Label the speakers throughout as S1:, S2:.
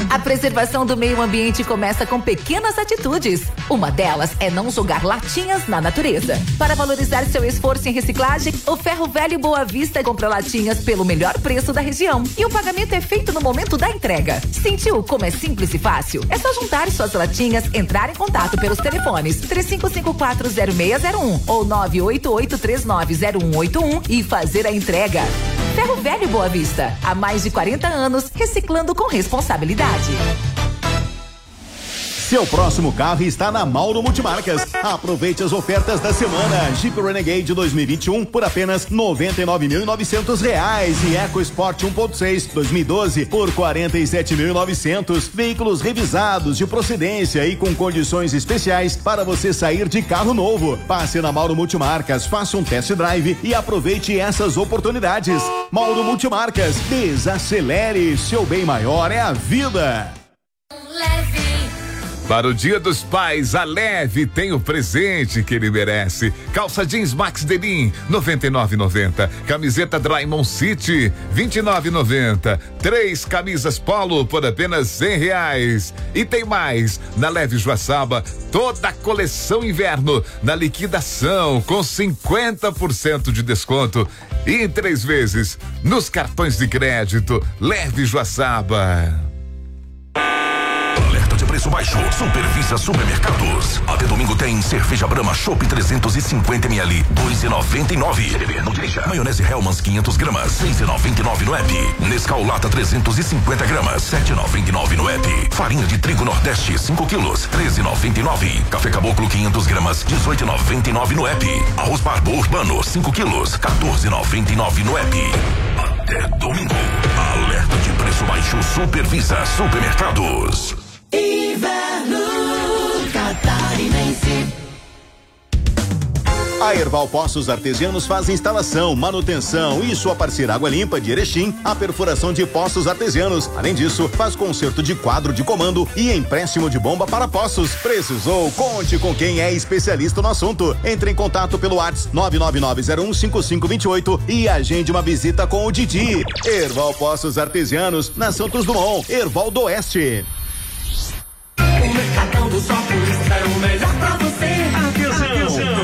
S1: A preservação do meio ambiente começa com pequenas atitudes. Uma delas é não jogar latinhas na natureza. Para valorizar seu esforço em reciclagem, o Ferro Velho Boa Vista compra latinhas pelo melhor preço da região. E o pagamento é feito no momento da entrega. Sentiu como é simples e fácil? É só juntar suas latinhas, entrar em contato pelos telefones 35540601 ou 988390181 e fazer a entrega. Ferro Velho Boa Vista, há mais de 40 anos, reciclando com responsabilidade.
S2: Seu próximo carro está na Mauro Multimarcas. Aproveite as ofertas da semana. Jeep Renegade 2021 por apenas R$ 99.900 e EcoSport 1.6 2012 por R$ 47.900. Veículos revisados de procedência e com condições especiais para você sair de carro novo. Passe na Mauro Multimarcas, faça um test drive e aproveite essas oportunidades. Mauro Multimarcas, desacelere, seu bem maior é a vida.
S3: Para o Dia dos Pais, a Leve tem o presente que ele merece. Calça jeans Max Denim, R$ 99,90. Camiseta Draymond City, R$ 29,90. 3 camisas Polo por apenas R$100. E tem mais, na Leve Joaçaba, toda a coleção inverno na liquidação com 50% de desconto e em 3 vezes nos cartões de crédito. Leve Joaçaba.
S4: Alerta de preço baixo, Supervisa Supermercados. Até domingo tem cerveja Brahma Chopp 350ml, 2,99. Não dirija. Maionese Hellmann's 500 gramas, 6,99 no app. Nescau Lata 350 gramas, 7,99 no app. Farinha de trigo Nordeste 5 quilos, 13,99. Café Caboclo 500 gramas, 18,99 no app. Arroz Barbo Urbano 5 quilos, 14,99 no app. Até domingo. Alerta de preço baixo, Supervisa Supermercados.
S5: Inverno Catarinense.
S2: A Erval Poços Artesianos faz instalação, manutenção e sua parceira Água Limpa de Erechim, a perfuração de poços artesianos. Além disso, faz conserto de quadro de comando e empréstimo de bomba para poços. Precisou? Conte com quem é especialista no assunto. Entre em contato pelo WhatsApp 999015528 e agende uma visita com o Didi. Erval Poços Artesianos, na Santos Dumont, Erval do Oeste.
S5: O Mercadão dos Óculos é o melhor pra você.
S6: Atenção!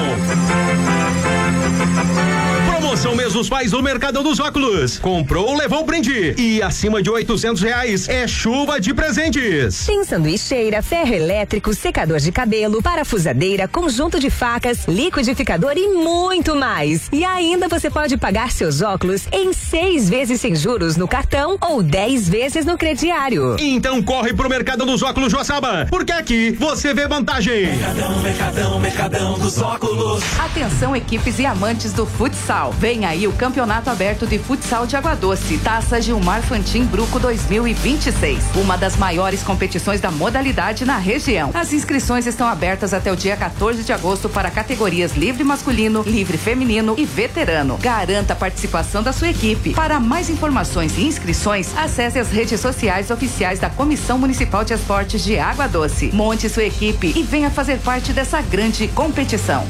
S6: Promoção mês dos pais do Mercadão dos Óculos. Comprou, levou brinde. E acima de R$800 é chuva de presentes.
S7: Tem sanduicheira, ferro elétrico, secador de cabelo, parafusadeira, conjunto de facas, liquidificador e muito mais. E ainda você pode pagar seus óculos em 6 vezes sem juros no cartão ou 10 vezes no crediário.
S6: Então corre pro Mercadão dos Óculos Joaçaba, porque aqui você vê vantagem.
S5: Mercadão dos Óculos.
S8: Atenção, equipes e amantes do futsal. Vem aí o Campeonato Aberto de Futsal de Água Doce, Taça Gilmar Fantin Bruco 2026. Uma das maiores competições da modalidade na região. As inscrições estão abertas até o dia 14 de agosto para categorias livre masculino, livre feminino e veterano. Garanta a participação da sua equipe. Para mais informações e inscrições, acesse as redes sociais oficiais da Comissão Municipal de Esportes de Água Doce. Monte sua equipe e venha fazer parte dessa grande competição.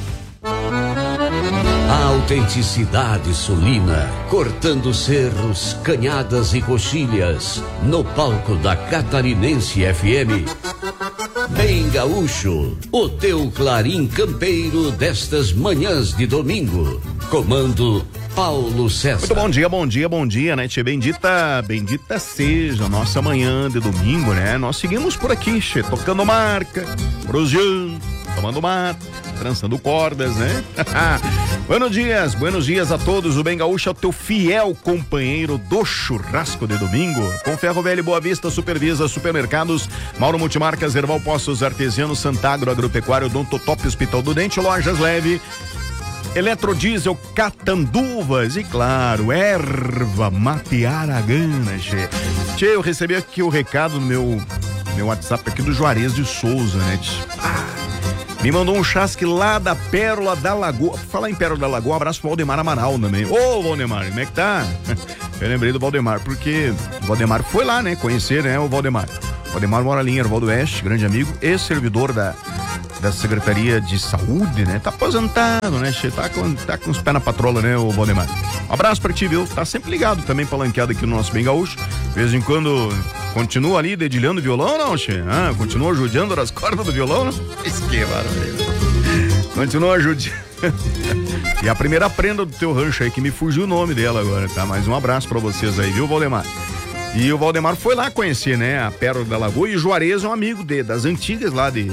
S9: A autenticidade sulina, cortando cerros, canhadas e coxilhas, no palco da Catarinense FM. Bem gaúcho, o teu clarim campeiro destas manhãs de domingo. Comando Paulo César.
S2: Muito bom dia, né, tia? Bendita seja a nossa manhã de domingo, né? Nós seguimos por aqui, che, tocando marca, prosseando, tomando mate, trançando cordas, né? Buenos dias a todos. O Bem Gaúcho é o teu fiel companheiro do churrasco de domingo. Com Ferro Velho Boa Vista, Supervisa Supermercados, Mauro Multimarcas, Erval Poços Artesianos, Santagro Agropecuário, Odontotop Hospital do Dente, Lojas Leve, Eletrodiesel Catanduvas e, claro, Erva Mate Aragana, che. Eu recebi aqui o recado no meu WhatsApp aqui do Juarez de Souza, né? Me mandou um chasque lá da Pérola da Lagoa. Falar em Pérola da Lagoa, um abraço pro Valdemar Amaral também. Ô, Valdemar, como é que tá? Eu lembrei do Valdemar, porque o Valdemar foi lá, né? Conhecer, né, o Valdemar. O Valdemar mora ali em Erval do Oeste, grande amigo, ex-servidor da Secretaria de Saúde, né? Tá aposentado, né? Tá com os pés na patrola, né, o Valdemar? Um abraço pra ti, viu? Tá sempre ligado também, palanqueado aqui no nosso Bem Gaúcho. De vez em quando Continua ali dedilhando o violão, não, che? Continua judiando as cordas do violão, não? Que barulho. Continua judiando. E a primeira prenda do teu rancho aí, que me fugiu o nome dela agora, tá? Mais um abraço pra vocês aí, viu, Valdemar? E o Valdemar foi lá conhecer, né, a Pérola da Lagoa, e o Juarez é um amigo das antigas lá de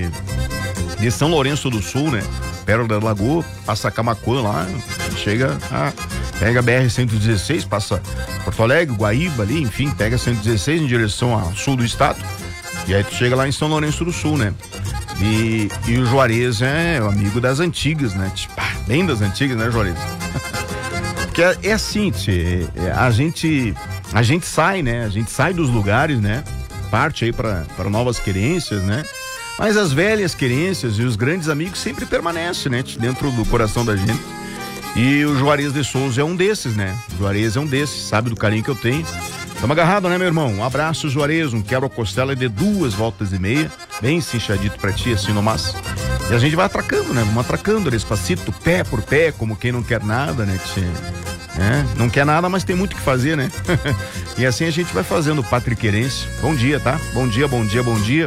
S2: São Lourenço do Sul, né? Pérola da Lagoa, passa Camaquã lá, pega a BR-116, passa Porto Alegre, Guaíba ali, enfim, pega a 116 em direção ao sul do estado, e aí tu chega lá em São Lourenço do Sul, né? E o Juarez é o amigo das antigas, né? Tipo, bem das antigas, né, Juarez? Porque é assim, a gente sai, né? A gente sai dos lugares, né? Parte aí para novas querências, né? Mas as velhas querências e os grandes amigos sempre permanecem, né? Dentro do coração da gente. E o Juarez de Souza é um desses, né? O Juarez é um desses, sabe do carinho que eu tenho. Tamo agarrado, né, meu irmão? Um abraço, Juarez, um quebra-costela de 2 voltas e meia, bem cinchadito pra ti, assim, no mas. E a gente vai atracando, né? Vamos atracando, despacito, pé por pé, como quem não quer nada, né? Não quer nada, mas tem muito o que fazer, né? E assim a gente vai fazendo o patriqueirense. Bom dia, tá? Bom dia, bom dia, bom dia.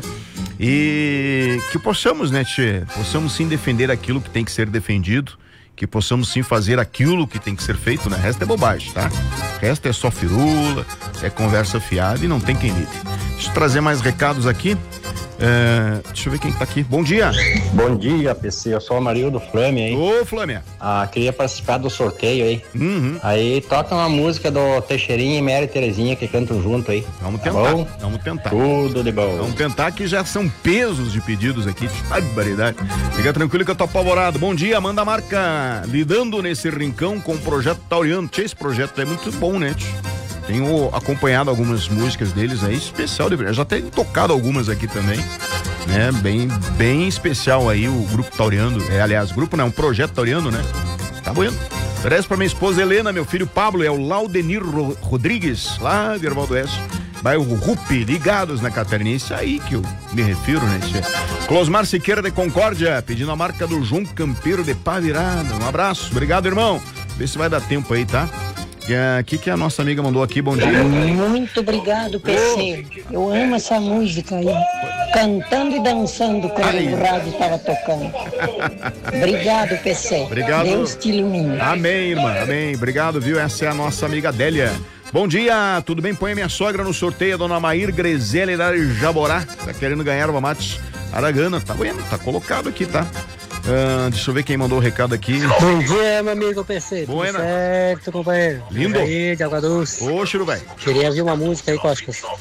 S2: E que possamos, né, tchê? Possamos sim defender aquilo que tem que ser defendido, que possamos sim fazer aquilo que tem que ser feito, né? O resto é bobagem, tá? O resto é só firula, é conversa fiada e não tem quem lide. Deixa eu trazer mais recados aqui. Deixa eu ver quem tá aqui. Bom dia.
S10: Bom dia, PC. Eu sou o Amarildo Flâmia aí.
S2: Ô, Flâmia.
S10: Queria participar do sorteio aí. Aí toca uma música do Teixeirinha e Mary Terezinha que cantam junto aí.
S2: Vamos tentar.
S10: Tá bom?
S2: Vamos tentar.
S10: Tudo de bom.
S2: Vamos tentar, que já são pesos de pedidos aqui. Barbaridade. Fica tranquilo que eu tô apavorado. Bom dia, manda a marca lidando nesse rincão com o projeto Tauriano. Esse projeto é muito bom, né? Tenho acompanhado algumas músicas deles aí, especial, já tenho tocado algumas aqui também, né? Bem especial aí o Grupo Tauriano, aliás, grupo não, um projeto Tauriano, né? Tá bom. Oferece pra minha esposa Helena, meu filho Pablo, é o Laudenir Rodrigues, lá de Ervaldo Oeste, bairro Rupi, ligados na Catarinense, aí que eu me refiro, né? Closmar Siqueira de Concórdia, pedindo a marca do João Campeiro de Pá Virada. Um abraço, obrigado, irmão. Vê se vai dar tempo aí, tá? O que a nossa amiga mandou aqui? Bom dia.
S11: Muito obrigado, PC. Eu amo essa música aí. Cantando e dançando quando o rádio estava tocando. Obrigado, PC.
S2: Obrigado.
S11: Deus te ilumine.
S2: Amém, irmã. Amém. Obrigado, viu? Essa é a nossa amiga Adélia. Bom dia, tudo bem? Põe a minha sogra no sorteio, a dona Maír Grezelli da Jaborá. Tá querendo ganhar erva mate Aragana. Tá vendo? Tá colocado aqui, tá? Deixa eu ver quem mandou o recado aqui.
S12: Bom dia, meu amigo PC.
S2: Tudo
S12: certo, companheiro?
S2: Lindo.
S12: Aí, de Água Doce.
S2: Ô, Chiru, velho.
S12: Queria ver uma música aí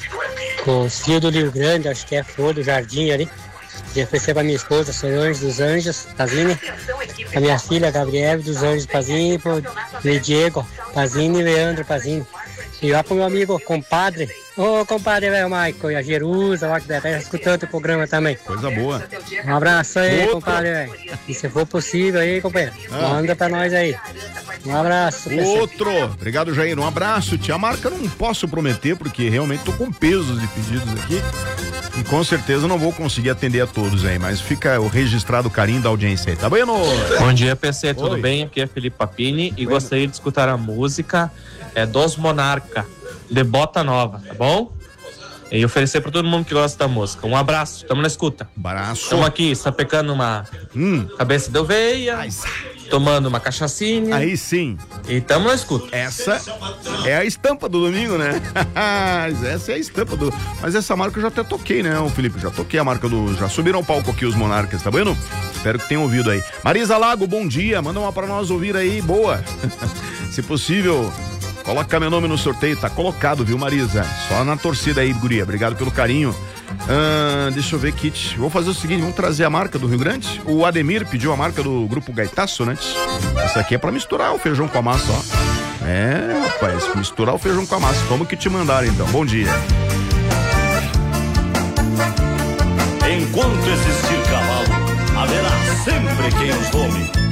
S12: com os filhos do Rio Grande, acho que é Flor do Jardim ali. Queria oferecer pra minha esposa, Solange dos Anjos, Pazini. A minha filha, Gabriela dos Anjos, Pazini. Pro Diego, Pazini e Leandro, Pazini. E lá pro meu amigo, compadre. Ô, compadre, velho, Michael, e a Jerusa, lá que deve estar escutando o programa também.
S2: Coisa boa.
S12: Um abraço aí, compadre, velho. E se for possível aí, companheiro, manda pra nós aí. Um abraço.
S2: Outro. Obrigado, Jair. Um abraço. Tia Marca, não posso prometer, porque realmente tô com pesos de pedidos aqui. E com certeza não vou conseguir atender a todos aí, mas fica o registrado carinho da audiência aí, tá bem,
S13: Bom dia, PC, tudo bem? Aqui é Felipe Papini e gostaria de escutar a música Dos Monarca, de Bota Nova, tá bom? E oferecer pra todo mundo que gosta da música. Um abraço, tamo na escuta.
S2: Abraço.
S13: Estamos aqui, sapecando uma cabeça de oveia, tomando uma cachaçinha.
S2: Aí sim.
S13: E tamo na escuta.
S2: Essa é a estampa do domingo, né? Essa é a estampa do... Mas essa marca eu já até toquei, né, Felipe? Já toquei a marca do... Já subiram ao palco aqui os Monarcas, tá vendo? Espero que tenham ouvido aí. Marisa Lago, bom dia. Manda uma pra nós ouvir aí, boa. Se possível... Coloca meu nome no sorteio, tá colocado, viu, Marisa? Só na torcida aí, guria. Obrigado pelo carinho. Deixa eu ver, Kit. Vou fazer o seguinte, vamos trazer a marca do Rio Grande. O Ademir pediu a marca do Grupo Gaitaço, né? Essa aqui é pra misturar o feijão com a massa, ó. Rapaz, misturar o feijão com a massa. Vamos que te mandaram, então. Bom dia.
S14: Enquanto existir cavalo, haverá sempre quem os tome.